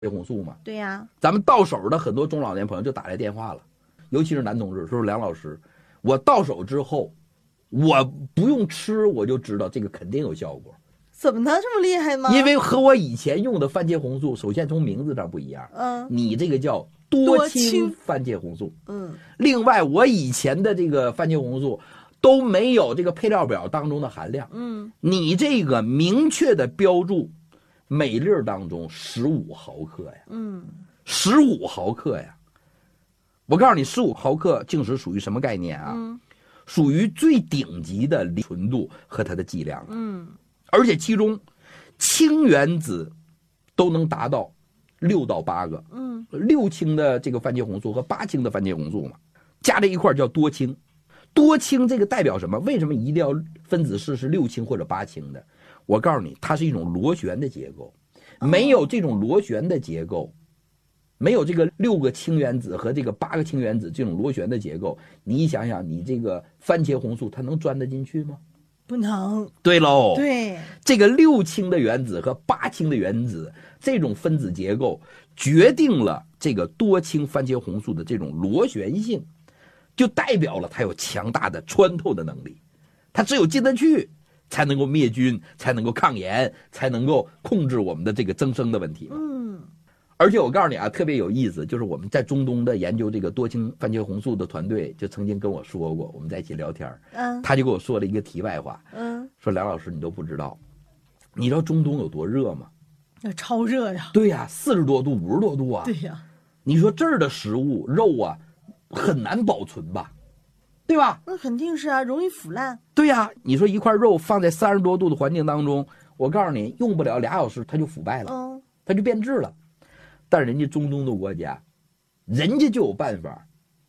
红素嘛。 对呀， 咱们到手的很多中老年朋友就打来电话了，尤其是男同志说梁老师，我到手之后，我不用吃我就知道这个肯定有效果。 怎么能这么厉害吗？ 因为和我以前用的番茄红素，首先从名字上不一样，你这个叫多氢番茄红素，另外我以前的这个番茄红素都没有这个配料表当中的含量，你这个明确的标注每粒当中15毫克呀，15毫克呀，我告诉你15毫克净值属于什么概念啊？属于最顶级的纯度和它的剂量，而且其中氢原子都能达到6到8个，6氢的这个番茄红素和8氢的番茄红素嘛，加在一块叫多氢。多氢这个代表什么？为什么一定要分子式是6氢或者8氢的？我告诉你，它是一种螺旋的结构，没有这种螺旋的结构，没有这个6个氢原子和这个8个氢原子这种螺旋的结构，你想想，你这个番茄红素它能钻得进去吗？ 不能。 对喽， 对， 这个6氢的原子和8氢的原子这种分子结构决定了这个多氢番茄红素的这种螺旋性，就代表了它有强大的穿透的能力，它只有进得去才能够灭菌，才能够抗炎，才能够控制我们的这个增生的问题嘛。而且我告诉你啊，特别有意思，就是我们在中东的研究这个多氢番茄红素的团队就曾经跟我说过，我们在一起聊天，他就跟我说了一个题外话，说梁老师你都不知道，你知道中东有多热吗？ 那超热呀！ 对呀，40多度、50多度啊！ 对呀， 你说这儿的食物肉啊，很难保存吧？对吧？ 那肯定是啊，容易腐烂。 对呀，你说一块肉放在30多度的环境当中，我告诉你，用不了2小时它就腐败了，它就变质了。但人家中东的国家，人家就有办法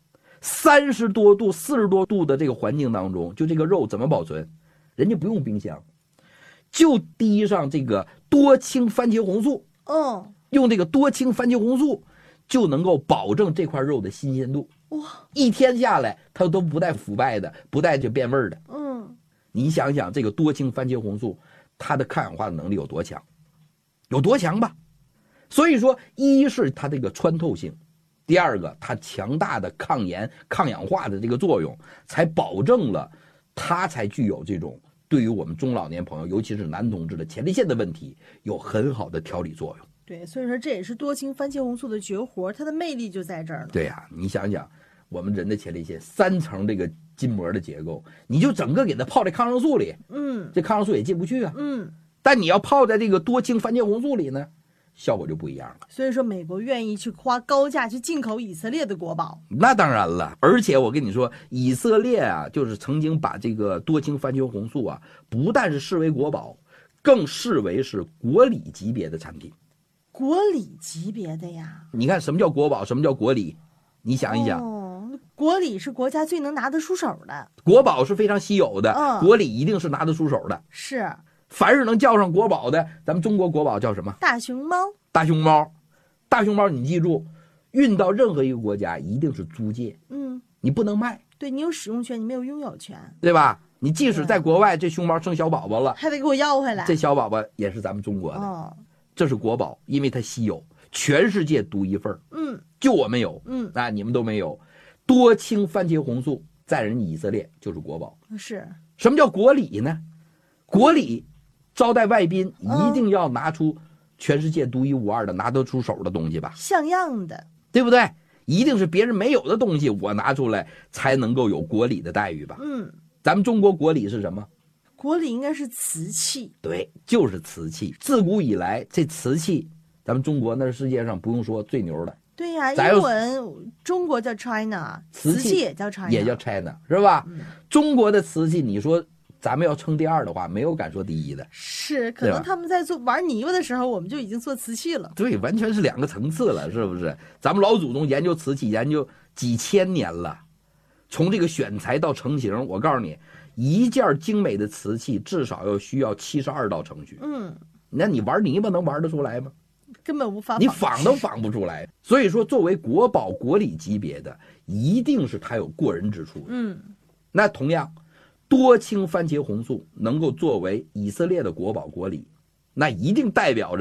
，30多度、40多度的这个环境当中，就这个肉怎么保存？人家不用冰箱，就滴上这个多氢番茄红素，用这个多氢番茄红素就能够保证这块肉的新鲜度。哇，1天下来它都不带腐败的，不带就变味儿的。你想想这个多氢番茄红素，它的抗氧化的能力有多强？有多强吧？所以说，一是它这个穿透性，第二个它强大的抗炎、抗氧化的这个作用，才保证了它才具有这种对于我们中老年朋友，尤其是男同志的前列腺的问题，有很好的调理作用。 对，所以说这也是多氢番茄红素的绝活，它的魅力就在这儿了。 对呀，你想想，我们人的前列腺3层这个筋膜的结构，你就整个给它泡在抗生素里，这抗生素也进不去啊。但你要泡在这个多氢番茄红素里呢，效果就不一样了。 所以说美国愿意去花高价去进口以色列的国宝。 那当然了，而且我跟你说，以色列啊，就是曾经把这个多氢番茄红素啊，不但是视为国宝，更视为是国礼级别的产品。 国礼级别的呀？ 你看什么叫国宝，什么叫国礼？你想一想。 国礼是国家最能拿得出手的， 国宝是非常稀有的，国礼一定是拿得出手的。 是。 凡是能叫上国宝的，咱们中国国宝叫什么？ 大熊猫。 大熊猫，大熊猫，你记住，运到任何一个国家一定是租借，你不能卖。 对，你有使用权，你没有拥有权， 对吧？你即使在国外，这熊猫生小宝宝了， 还得给我要回来。 这小宝宝也是咱们中国的，这是国宝，因为它稀有，全世界独一份。就我们有，你们都没有。多氢番茄红素在人以色列就是国宝。 是。 什么叫国礼呢？国礼招待外宾一定要拿出全世界独一无二的拿得出手的东西吧， 像样的， 对不对？一定是别人没有的东西我拿出来才能够有国礼的待遇吧。咱们中国国礼是什么？ 国礼应该是瓷器。 对，就是瓷器。自古以来这瓷器咱们中国那是世界上不用说最牛的。 对呀，英文中国叫 China， 瓷器也叫 China， 也叫 China， 是吧？中国的瓷器你说咱们要称第2的话，没有敢说第1的。 是，可能他们在做玩泥巴的时候，我们就已经做瓷器了。 对，完全是2个层次了，是不是？咱们老祖宗研究瓷器研究几千年了，从这个选材到成型，我告诉你，一件精美的瓷器至少需要72道程序。那你玩泥巴能玩得出来吗？ 根本无法， 你仿都仿不出来。所以说，作为国宝国礼级别的，一定是它有过人之处的。那同样，多氢番茄红素能够作为以色列的国宝国礼，那一定代表着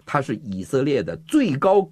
它是以色列的最高